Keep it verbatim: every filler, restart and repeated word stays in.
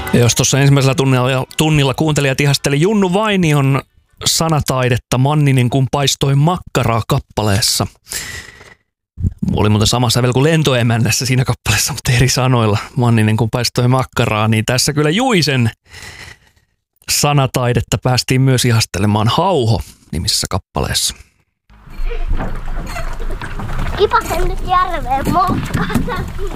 Ja jos tuossa ensimmäisellä tunnilla, tunnilla kuuntelijat ihasteli Junnu Vainion sanataidetta Manninen kun paistoi makkaraa kappaleessa. Oli muuten sama sävel kuin Lentoemännässä siinä kappaleessa, mutta eri sanoilla. Manninen kun paistoi makkaraa, niin tässä kyllä Juisen sanataidetta päästiin myös ihastelemaan Hauho -nimisessä kappaleessa. Kipasen nyt järveen moukkaan.